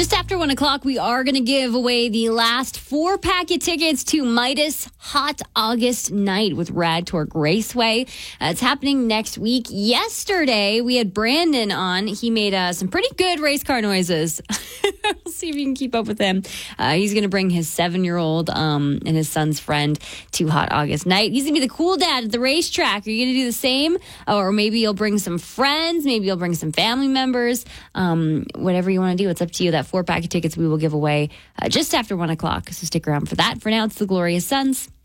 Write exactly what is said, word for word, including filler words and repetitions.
Just after one o'clock, we are going to give away the last four pack of tickets to Midas Hot August Night with Rad Torque Raceway. Uh, it's happening next week. Yesterday, we had Brandon on. He made uh, some pretty good race car noises. We'll see if you can keep up with him. Uh, he's going to bring his seven-year-old um, and his son's friend to Hot August Night. He's going to be the cool dad at the racetrack. Are you going to do the same? Or maybe you'll bring some friends. Maybe you'll bring some family members. Um, whatever you want to do, it's up to you. That four pack of tickets we will give away uh, just after one o'clock. So stick around for that. For now, it's the Glorious Sons.